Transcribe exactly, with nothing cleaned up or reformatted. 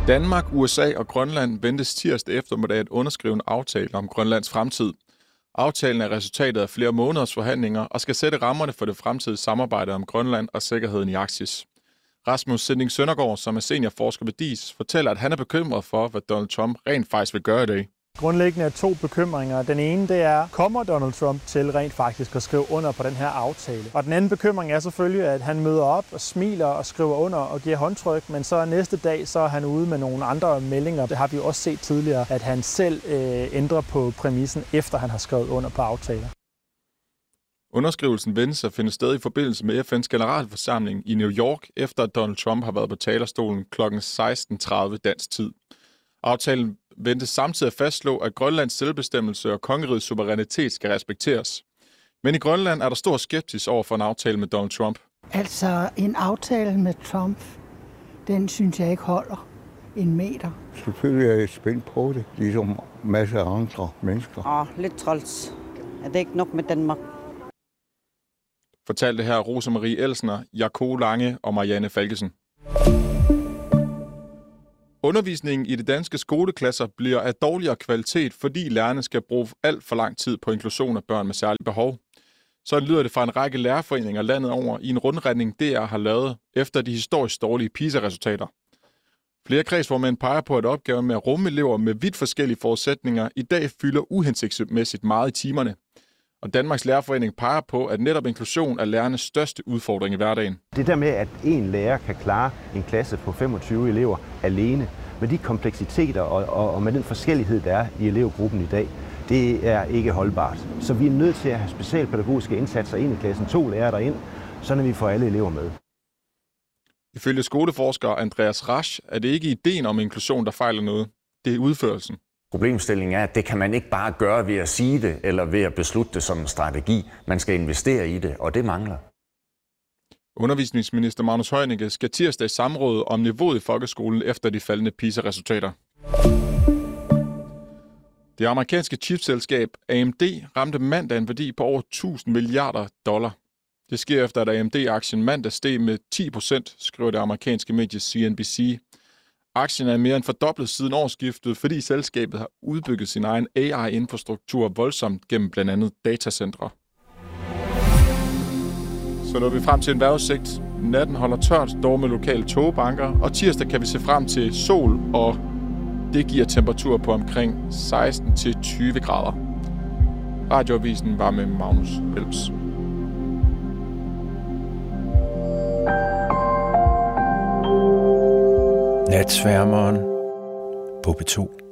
Danmark, U S A og Grønland ventes tirsdag eftermiddag at underskrive en aftale om Grønlands fremtid. Aftalen er resultatet af flere måneders forhandlinger og skal sætte rammerne for det fremtidige samarbejde om Grønland og sikkerheden i Arktis. Rasmus Sinding Søndergaard, som er seniorforsker ved D I S, fortæller, at han er bekymret for, hvad Donald Trump rent faktisk vil gøre i dag. Grundlæggende er to bekymringer. Den ene, det er, kommer Donald Trump til rent faktisk at skrive under på den her aftale? Og den anden bekymring er selvfølgelig, at han møder op og smiler og skriver under og giver håndtryk, men så næste dag, så er han ude med nogle andre meldinger. Det har vi også set tidligere, at han selv øh, ændrer på præmissen, efter han har skrevet under på aftaler. Underskrivelsen ventes at finde sted i forbindelse med F N's generalforsamling i New York, efter at Donald Trump har været på talerstolen klokken seksten tredive dansk tid. Aftalen ventes samtidig at fastslå, at Grønlands selvbestemmelse og kongerigets suverænitet skal respekteres. Men i Grønland er der stor skepsis over for en aftale med Donald Trump. Altså en aftale med Trump, den synes jeg ikke holder en meter. Selvfølgelig er jeg spændt på det, ligesom masser af andre mennesker. Åh, lidt træls. Er det ikke nok med Danmark? Fortalte her Rosa Marie Elsner, Jakob Lange og Marianne Falkesen. Undervisningen i de danske skoleklasser bliver af dårligere kvalitet, fordi lærerne skal bruge alt for lang tid på inklusion af børn med særlige behov. Sådan lyder det fra en række lærerforeninger landet over i en rundretning, D R har lavet efter de historisk dårlige PISA-resultater. Flere kredsformænd peger på, at opgaven med at rumme elever med vidt forskellige forudsætninger i dag fylder uhensigtsmæssigt meget i timerne. Og Danmarks Lærerforening peger på, at netop inklusion er lærernes største udfordring i hverdagen. Det der med, at en lærer kan klare en klasse på femogtyve elever alene, med de kompleksiteter og, og, og med den forskellighed, der er i elevgruppen i dag, det er ikke holdbart. Så vi er nødt til at have specialpædagogiske indsatser ind i klassen, to lærere derind, så vi får alle elever med. Ifølge skoleforsker Andreas Rasch er det ikke ideen om inklusion, der fejler noget. Det er udførelsen. Problemstillingen er, at det kan man ikke bare gøre ved at sige det, eller ved at beslutte det som en strategi. Man skal investere i det, og det mangler. Undervisningsminister Magnus Heunicke skal tirsdag i samråd om niveauet i folkeskolen efter de faldende PISA-resultater. Det amerikanske chipselskab A M D ramte mandag en værdi på over tusind milliarder dollar. Det sker efter, at A M D-aktien mandag steg med ti procent, skriver det amerikanske medie C N B C. Aktien er mere end fordoblet siden årsskiftet, fordi selskabet har udbygget sin egen A I-infrastruktur voldsomt gennem blandt andet datacentre. Så når vi frem til en vejrudsigt. Natten holder tørt, dog med lokale tågebanker, og tirsdag kan vi se frem til sol, og det giver temperatur på omkring seksten til tyve grader. Radioavisen var med Magnus Elms. Natsværmeren på P to.